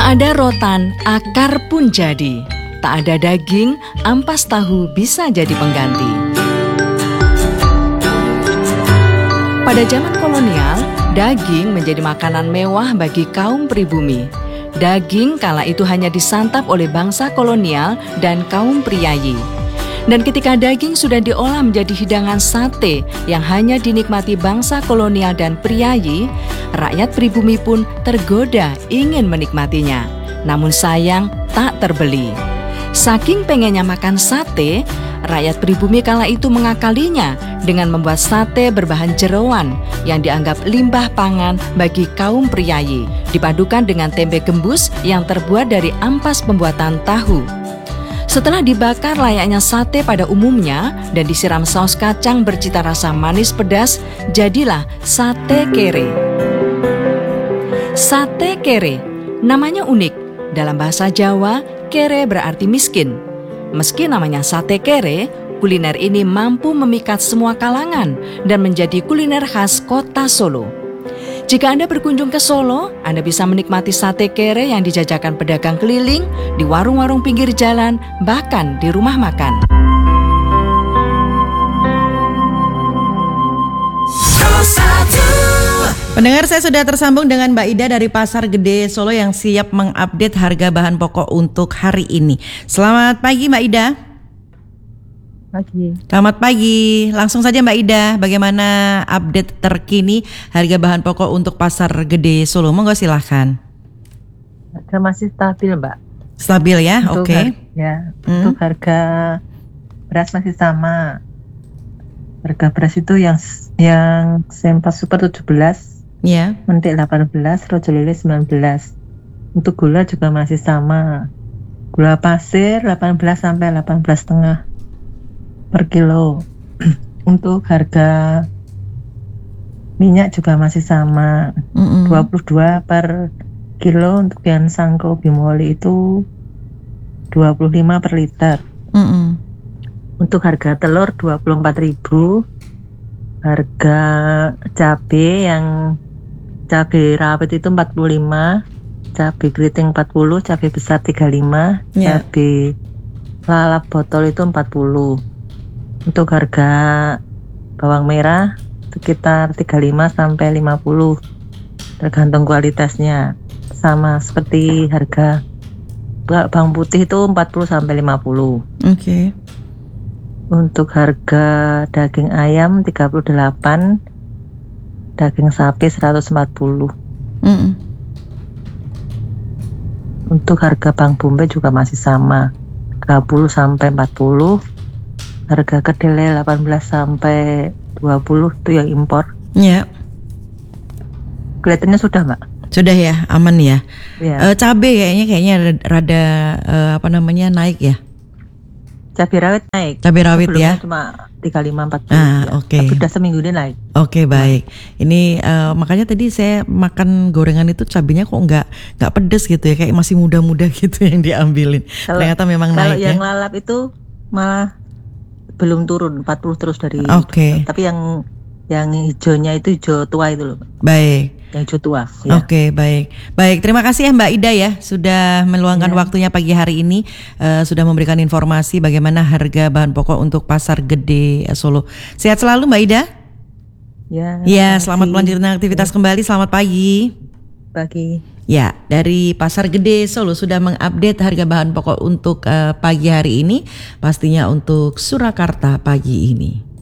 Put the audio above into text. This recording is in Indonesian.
Tak ada rotan, akar pun jadi. Tak ada daging, ampas tahu bisa jadi pengganti. Pada zaman kolonial, daging menjadi makanan mewah bagi kaum pribumi. Daging kala itu hanya disantap oleh bangsa kolonial dan kaum priayi. Dan ketika daging sudah diolah menjadi hidangan sate yang hanya dinikmati bangsa kolonial dan priayi, rakyat pribumi pun tergoda ingin menikmatinya. Namun sayang tak terbeli. Saking pengennya makan sate, rakyat pribumi kala itu mengakalinya dengan membuat sate berbahan jeroan yang dianggap limbah pangan bagi kaum priayi, dipadukan dengan tempe gembus yang terbuat dari ampas pembuatan tahu. Setelah dibakar layaknya sate pada umumnya dan disiram saus kacang bercita rasa manis pedas, jadilah sate kere. Sate kere, namanya unik. Dalam bahasa Jawa, kere berarti miskin. Meski namanya sate kere, kuliner ini mampu memikat semua kalangan dan menjadi kuliner khas kota Solo. Jika Anda berkunjung ke Solo, Anda bisa menikmati sate kere yang dijajakan pedagang keliling, di warung-warung pinggir jalan, bahkan di rumah makan. Pendengar, saya sudah tersambung dengan Mbak Ida dari Pasar Gede Solo yang siap mengupdate harga bahan pokok untuk hari ini. Selamat pagi Mbak Ida. Pagi. Selamat pagi. Langsung saja Mbak Ida, bagaimana update terkini harga bahan pokok untuk Pasar Gede Solo? Monggo silahkan. Harga masih stabil Mbak. Stabil ya, oke. Untuk harga beras masih sama. Harga beras itu yang Sempa Super 17, Mentik 18, Rojo Lele 19. Untuk gula juga masih sama. Gula pasir 18 sampai 18,5 per kilo. Untuk harga minyak juga masih sama, 22 per kilo. Untuk yang Sangko Bimoli itu 25 per liter. Untuk harga telur 24.000. Harga cabai yang cabai rawit itu 45, cabai keriting 40, cabai besar 35, cabai lalap botol itu 40. Untuk harga bawang merah sekitar 35 sampai 50, tergantung kualitasnya. Sama seperti harga bawang putih itu 40 sampai 50. Oke. Untuk harga daging ayam 38, daging sapi 140. Untuk harga bawang bombay juga masih sama, 30 sampai 40. Harga kedelai 18 sampai 20 itu yang impor. Iya. Kelihatannya sudah Mbak? Sudah ya, aman ya. Cabai kayaknya rada naik ya. Cabai rawit naik. Cabai rawit sebelumnya ya. Cuma 35-40. Oke. Tapi sudah seminggu ini naik. Oke, baik. Ini makanya tadi saya makan gorengan itu cabenya kok nggak pedes gitu ya, kayak masih muda-muda gitu yang diambilin. Ternyata memang naik ya. Kalau yang lalap itu malah belum turun, 40 terus dari. Oke. Tapi yang hijaunya itu hijau tua itu loh. Baik. Yang hijau tua. Ya. Oke, baik. Baik, terima kasih ya Mbak Ida ya sudah meluangkan waktunya pagi hari ini, sudah memberikan informasi bagaimana harga bahan pokok untuk Pasar Gede Solo. Sehat selalu Mbak Ida. Ya, selamat melanjutkan aktivitas kembali. Selamat pagi. Pagi. Ya, dari Pasar Gede Solo sudah mengupdate harga bahan pokok untuk pagi hari ini, pastinya untuk Surakarta pagi ini.